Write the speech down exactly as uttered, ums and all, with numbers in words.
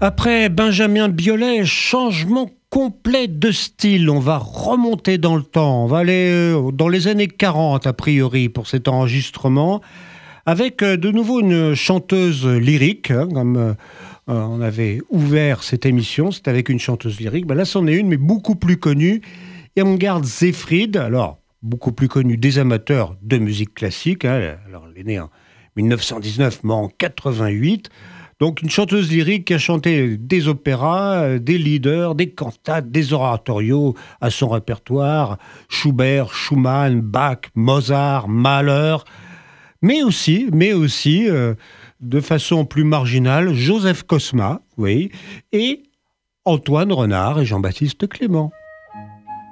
Après Benjamin Biolay, changement complet de style. On va remonter dans le temps. On va aller dans les années quarante, a priori, pour cet enregistrement, avec de nouveau une chanteuse lyrique, hein, comme euh, on avait ouvert cette émission. C'est avec une chanteuse lyrique. Ben là, c'en est une, mais beaucoup plus connue. Irmgard Seyfried, alors beaucoup plus connue des amateurs de musique classique. Hein. Alors, elle est née en dix-neuf cent dix-neuf, mais en quatre-vingt-huit. Donc une chanteuse lyrique qui a chanté des opéras, des leaders, des cantates, des oratorios à son répertoire, Schubert, Schumann, Bach, Mozart, Mahler, mais aussi, mais aussi euh, de façon plus marginale, Joseph Cosma, oui, et Antoine Renard et Jean-Baptiste Clément.